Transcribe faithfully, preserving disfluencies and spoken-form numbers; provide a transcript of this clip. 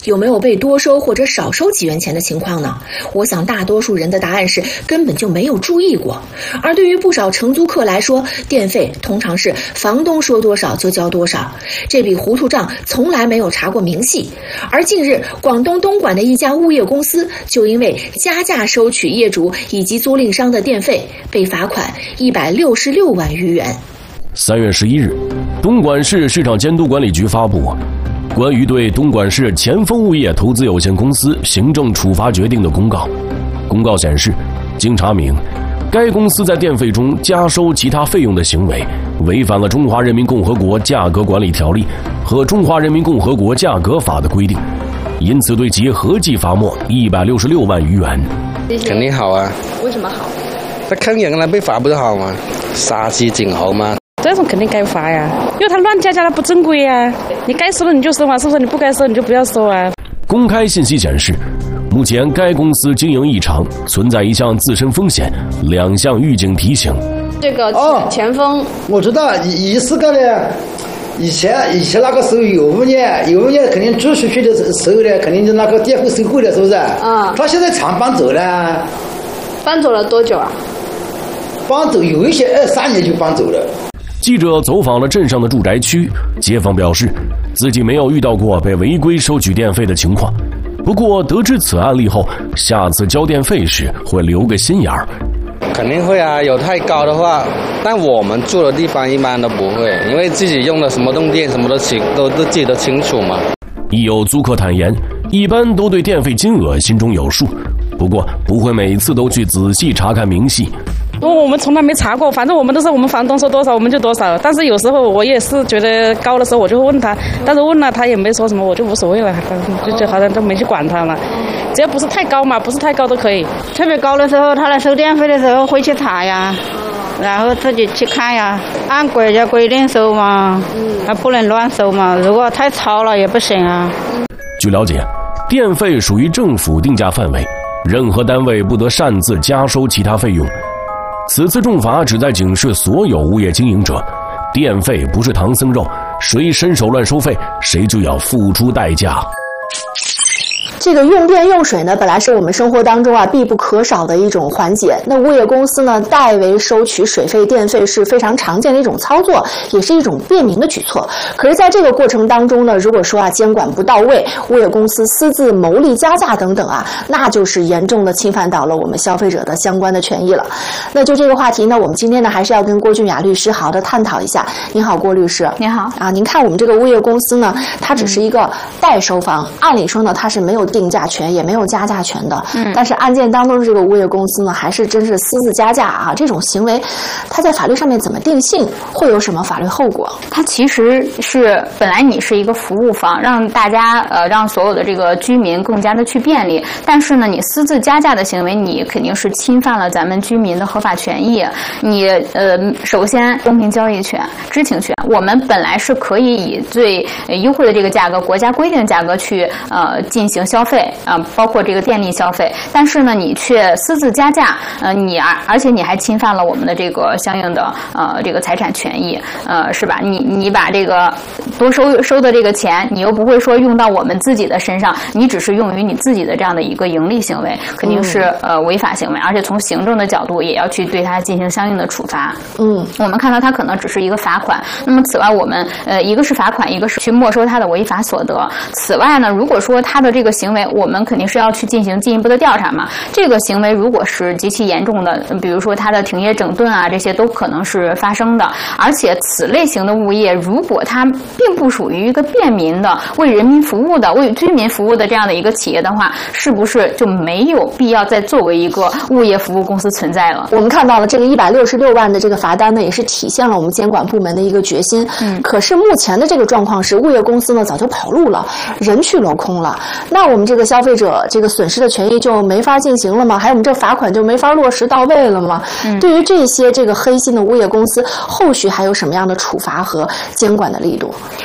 有没有被多收或者少收几元钱的情况呢？我想大多数人的答案是根本就没有注意过。而对于不少承租客来说，电费通常是房东说多少就交多少，这笔糊涂账从来没有查过明细。而近日，广东东莞的一家物业公司就因为加价收取业主以及租赁商的电费，被罚款一百六十六万余元。 三月十一日，东莞市市场监督管理局发布关于对东莞市前锋物业投资有限公司行政处罚决定的公告。公告显示，经查明，该公司在电费中加收其他费用的行为违反了《中华人民共和国价格管理条例》和《中华人民共和国价格法》的规定，因此对其合计罚没一百六十六万余元。 肯定好啊！ 为什么好？ 他坑人了，被罚不就好吗？杀鸡儆猴吗？ 这种肯定该罚呀，因为他乱加价，他不正规呀。你该收的你就收嘛，是不是？你不该收你就不要收啊。 公开信息显示，目前该公司经营异常，存在一项自身风险，两项预警提醒。 这个前锋、哦， 我知道，意思个呢，以前以前那个时候有五年，有五年肯定租出去的时候呢，肯定就那个电费收贵了，是不是？ 嗯。 他现在常搬走了。 搬走了多久啊？ 搬走有一些二三年就搬走了。 记者走访了镇上的住宅区，街坊表示自己没有遇到过被违规收取电费的情况，不过得知此案例后，下次交电费时会留个心眼儿。 肯定会啊，有太高的话，但我们住的地方一般都不会，因为自己用的什么动电什么都清都都自己都清楚嘛。 亦有租客坦言，一般都对电费金额心中有数，不过不会每次都去仔细查看明细。 我们从来没查过，反正我们都是我们房东说多少我们就多少。但是有时候我也是觉得高的时候我就会问他，但是问了他也没说什么，我就无所谓了，就就好像都没去管他了。只要不是太高嘛，不是太高都可以。 特别高的时候，他来收电费的时候会去查呀，然后自己去看呀，按国家规定收嘛，他不能乱收嘛。如果太超了也不行啊。 据了解，电费属于政府定价范围，任何单位不得擅自加收其他费用。此次重罚旨在警示所有物业经营者，电费不是唐僧肉，谁伸手乱收费，谁就要付出代价。 这个用电用水呢，本来是我们生活当中啊必不可少的一种环节。那物业公司呢，代为收取水费、电费是非常常见的一种操作，也是一种便民的举措。可是，在这个过程当中呢，如果说啊监管不到位，物业公司私自牟利加价等等啊，那就是严重的侵犯到了我们消费者的相关的权益了。那就这个话题呢，我们今天呢还是要跟郭俊雅律师好好的探讨一下。您好，郭律师。 您好。 啊，您看我们这个物业公司呢，它只是一个代收方，按理说呢，它是没有定价权，也没有加价权的。嗯，但是案件当中的这个物业公司呢，还是真是私自加价啊！这种行为，它在法律上面怎么定性，会有什么法律后果？ 它其实是本来你是一个服务方，让大家呃让所有的这个居民更加的去便利，但是呢，你私自加价的行为，你肯定是侵犯了咱们居民的合法权益。你呃，首先公平交易权、知情权，我们本来是可以以最优惠的这个价格，国家规定的价格去呃进行消费啊、呃，包括这个电力消费，但是呢，你却私自加价，呃，你而而且你还侵犯了我们的这个相应的呃这个财产权益，呃，是吧？你你把这个多收收的这个钱，你又不会说用到我们自己的身上，你只是用于你自己的这样的一个盈利行为，肯定是呃违法行为，而且从行政的角度也要去对它进行相应的处罚。嗯，我们看到它可能只是一个罚款，那么此外我们呃一个是罚款，一个是去没收它的违法所得。此外呢，如果说它的这个行为，我们肯定是要去进行进一步的调查嘛。这个行为如果是极其严重的，比如说它的停业整顿啊，这些都可能是发生的。而且此类型的物业，如果它并不属于一个便民的、为人民服务的、为居民服务的这样的一个企业的话，是不是就没有必要再作为一个物业服务公司存在了？ 我们看到了这个一百六十六万的这个罚单呢，也是体现了我们监管部门的一个决心。嗯，可是目前的这个状况是，物业公司呢早就跑路了，人去楼空了。那我们这个消费者这个损失的权益就没法进行了吗？还有我们这罚款就没法落实到位了吗？嗯，对于这些这个黑心的物业公司，后续还有什么样的处罚和监管的力度？